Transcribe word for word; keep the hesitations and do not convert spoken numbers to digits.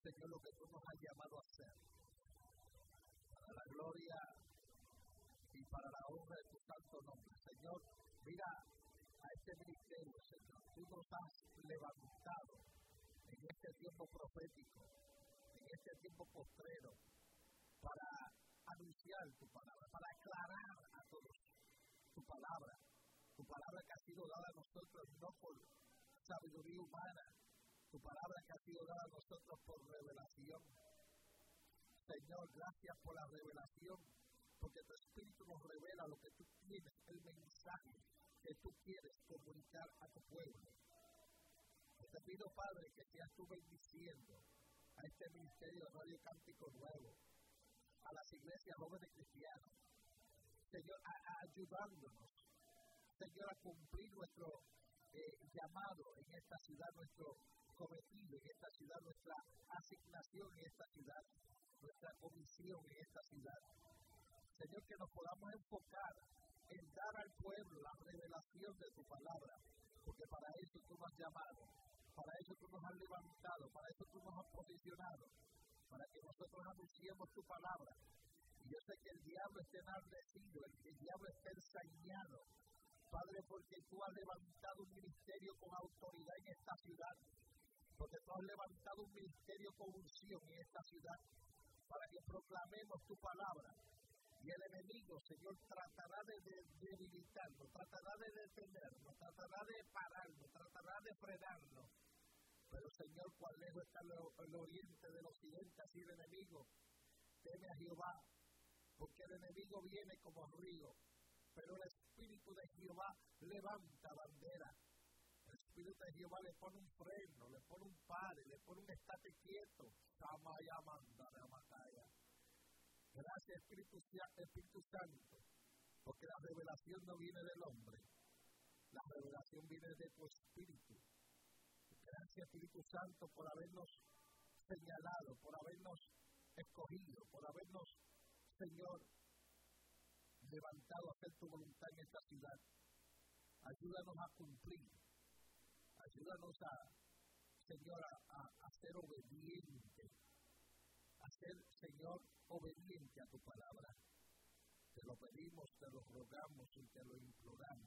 Señor, lo que tú nos has llamado a hacer, para la gloria y para la honra de tu santo nombre. Señor, mira a este ministerio, Señor, tú nos has levantado en este tiempo profético, en este tiempo postrero, para anunciar tu palabra, para aclarar a todos tu palabra, tu palabra que ha sido dada a nosotros no por sabiduría humana, tu palabra que ha sido dada a nosotros por revelación. Señor, gracias por la revelación, porque tu Espíritu nos revela lo que tú tienes, el mensaje que tú quieres comunicar a tu pueblo. Te pido, Padre, que seas tú bendiciendo a este ministerio de Radio Cántico Nuevo, a las iglesias jóvenes cristianas, Señor, a, a ayudándonos, Señor, a cumplir nuestro eh, llamado en esta ciudad, nuestro cometido en esta ciudad, nuestra asignación en esta ciudad, nuestra comisión en esta ciudad. Señor, que nos podamos enfocar en dar al pueblo la revelación de tu palabra, porque para eso tú nos has llamado, para eso tú nos has levantado, para eso tú nos has posicionado, para que nosotros anunciemos tu palabra. Y yo sé que el diablo esté enardecido, el, el diablo esté ensañado, Padre, porque tú has levantado un ministerio con autoridad en esta ciudad, porque tú has levantado un ministerio con unción en esta ciudad, para que proclamemos tu palabra. Y el enemigo, Señor, tratará de, de debilitarnos, tratará de detenernos, tratará de pararnos, tratará de frenarnos. Pero, Señor, cuán lejos está el, el oriente del occidente, así el enemigo. Teme a Jehová, porque el enemigo viene como río, pero el Espíritu de Jehová levanta bandera. El Espíritu de Jehová le pone un freno, le pone un pare, le pone un estate quieto. Samaya mandara mataya. Gracias, Espíritu, Espíritu Santo, porque la revelación no viene del hombre, la revelación viene de tu Espíritu. Gracias, Espíritu Santo, por habernos señalado, por habernos escogido, por habernos, Señor, levantado a hacer tu voluntad en esta ciudad. Ayúdanos a cumplir, ayúdanos a, Señor, a, a, a ser obedientes, a ser, Señor, obediente a tu palabra. Te lo pedimos, te lo rogamos y te lo imploramos